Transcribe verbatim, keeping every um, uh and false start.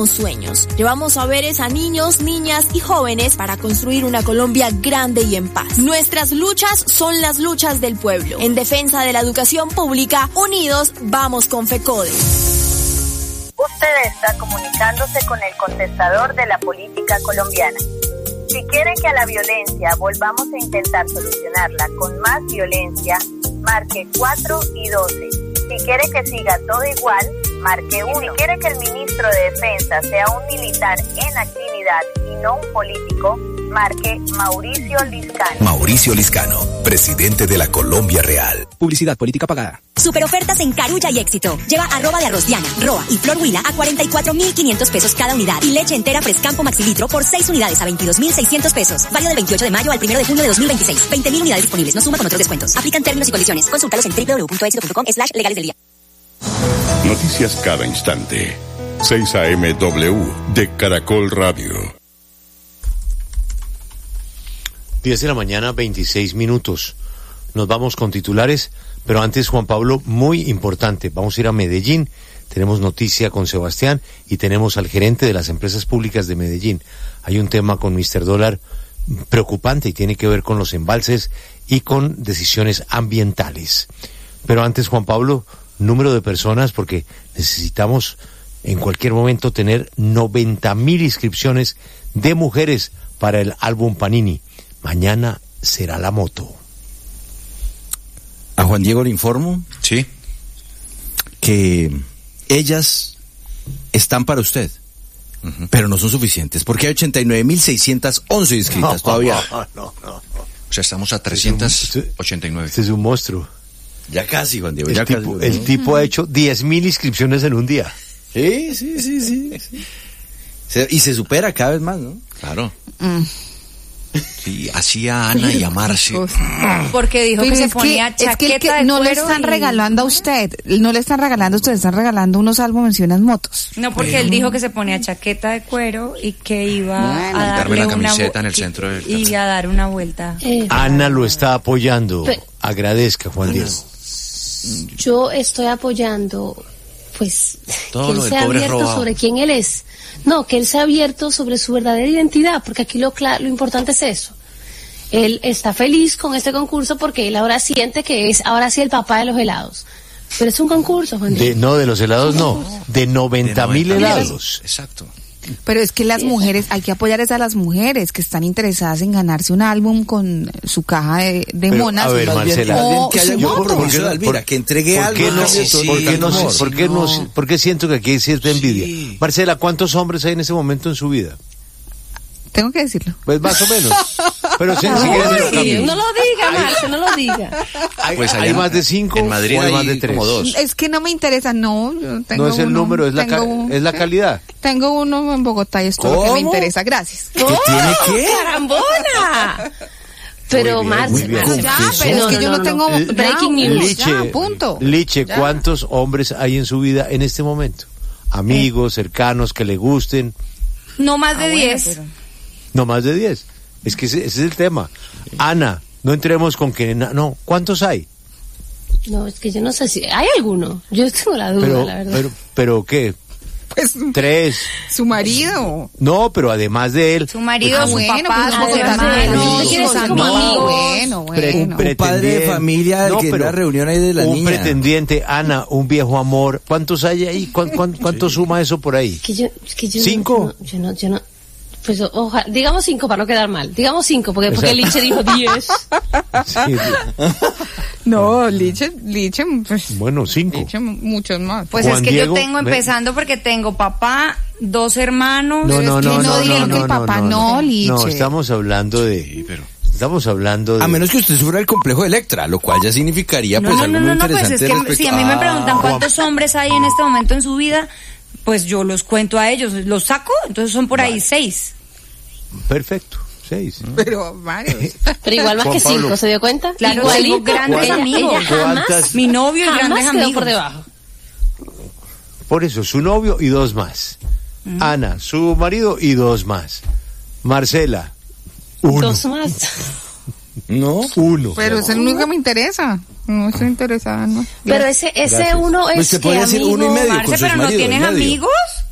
cumplimos sueños. Llevamos saberes a niños, niñas y jóvenes para construir una Colombia grande y en paz. Nuestras luchas son las luchas del pueblo. En defensa de la educación pública, unidos vamos con FECODE. Usted está comunicándose con el contestador de la política colombiana. Si quiere que a la violencia volvamos a intentar solucionarla con más violencia, marque cuatro y doce. Si quiere que siga todo igual, marque uno. Y si quiere que el ministro de Defensa sea un militar en actividad y no un político, marque Mauricio Liscano. Mauricio Liscano, presidente de la Colombia Real. Publicidad política pagada. Super ofertas en Carulla y Éxito. Lleva arroba de arroz Diana, Roa y Flor Huila a cuarenta y cuatro mil quinientos pesos cada unidad. Y leche entera Frescampo Maxilitro por seis unidades a veintidós mil seiscientos pesos. Válido del veintiocho de mayo al primero de junio de dos mil veintiséis. veinte mil unidades disponibles. No suma con otros descuentos. Aplican términos y condiciones. Consúltalos en w w w punto éxito punto com slash legales del día. Noticias cada instante. seis A M W de Caracol Radio. diez de la mañana, veintiséis minutos. Nos vamos con titulares, pero antes, Juan Pablo, muy importante. Vamos a ir a Medellín. Tenemos noticia con Sebastián y tenemos al gerente de las empresas públicas de Medellín. Hay un tema con míster Dólar preocupante y tiene que ver con los embalses y con decisiones ambientales. Pero antes, Juan Pablo, número de personas, porque necesitamos en cualquier momento tener noventa mil inscripciones de mujeres para el álbum Panini. Mañana será la moto. A Juan Diego le informo. Sí. Que ellas están para usted, uh-huh, pero no son suficientes, porque hay ochenta y nueve mil seiscientas once inscritas no, todavía. No, no, no. O sea, estamos a trescientos ochenta y nueve. Este es un monstruo. Ya casi, Juan Diego. El, ya tipo, casi, el uh-huh. tipo ha hecho diez mil inscripciones en un día. Sí, sí, sí, sí. sí. Se, y se supera cada vez más, ¿no? Claro. Mm. Sí, así a Ana y a Marce. Porque dijo Pero que es se ponía que, chaqueta es que, el que de no cuero le están y... regalando a usted, no le están regalando a usted, están regalando unos álbumes y unas motos. No, porque bueno. él dijo que se ponía chaqueta de cuero y que iba bueno, a darle la una camiseta en el centro del y, y a dar una vuelta. Eh, Ana lo está apoyando. Pero, agradezca, Juan Diego. Yo estoy apoyando, pues, todo que él lo sea abierto robado. sobre quién él es. No, que él sea abierto sobre su verdadera identidad, porque aquí lo, lo importante es eso. Él está feliz con este concurso porque él ahora siente que es ahora sí el papá de los helados. Pero es un concurso, Juan Diego. De, no, de los helados no, de noventa mil helados. Exacto. Pero es que las sí, mujeres, hay que apoyar a las mujeres que están interesadas en ganarse un álbum con su caja de, de Pero, monas. A ver, Marcela, o que haya yo, por, por, de Alvira, que entregue ¿por algo. Qué no, sí, sí, ¿Por qué no, no, por qué no, no, por qué siento que aquí hay cierta envidia? Sí. Marcela, ¿cuántos hombres hay en ese momento en su vida? Tengo que decirlo. Pues más o menos. Pero si, no, si sí, no lo diga, Marce, no lo diga. Hay, pues hay más de cinco, en Madrid hay hay más de tres. Como dos. Es que no me interesa, no. Yo tengo no es el uno, número, es la, ca un, es la calidad. Tengo uno en Bogotá y es todo lo que me interesa. Gracias. ¿Qué tiene qué? ¡Carambona! Pero Marce, Marce, ya, pero pero es que yo no, no tengo no. breaking news. Liche, ya, punto. Liche, ya. ¿cuántos hombres hay en su vida en este momento? Amigos, eh. cercanos, que le gusten. No más de ah, diez. Bueno, pero... No más de diez. Es que ese, ese es el tema. Ana, no entremos con que... No, ¿cuántos hay? No, es que yo no sé si... ¿Hay alguno? Yo tengo la duda, pero, la verdad. Pero, ¿pero qué? Pues... Tres. Su marido. No, pero además de él... Su marido, ah, su bueno, papá, pues, sus hermanos, sus amigos. No, bueno, bueno. Pre un padre de familia no, que pero en la reunión ahí de la un niña. Un pretendiente, Ana, un viejo amor. ¿Cuántos hay ahí? ¿Cuán, cuán, ¿Cuánto sí. suma eso por ahí? Es que yo, es que yo ¿Cinco? No, yo no, yo no... Pues ojalá, digamos cinco para no quedar mal. Digamos cinco, porque, porque Liche dijo diez. Sí. No, Liche, Liche, pues. Bueno, cinco. Liche, muchos más. Pues Juan es que Diego, yo tengo empezando me... porque tengo papá, dos hermanos. No, no, no, no, no, dijeron no, que el papá no, no, no, Liche. no, estamos hablando de. Sí, pero... Estamos hablando de... A menos que usted sufra el complejo de Electra, lo cual ya significaría no, pues no, algo no, muy no, interesante. Pues es que respecto... si a mí me preguntan cuántos hombres hay en este momento en su vida, pues yo los cuento a ellos, los saco, entonces son por vale. ahí seis. Perfecto, seis. Pero varios. Pero igual más Juan que Pablo. Cinco, ¿se dio cuenta? Claro, tengo grandes amigos. Ella jamás, mi novio y jamás grandes quedó amigos. por debajo. Por eso, su novio y dos más. Mm. Ana, su marido y dos más. Marcela, uno. Dos más. No, uno. Pero ese nunca me interesa. No estoy interesada, ¿no? Pero ese ese Gracias. uno es pues se puede que decir amigo, uno y medio Marce, con pero sus no maridos, tienes medio. amigos.